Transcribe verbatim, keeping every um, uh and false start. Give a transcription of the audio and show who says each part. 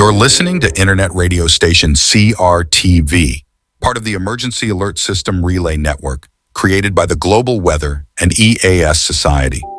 Speaker 1: You're listening to internet radio station C R T V, part of the Emergency Alert System Relay Network, created by the Global Weather and E A S Society.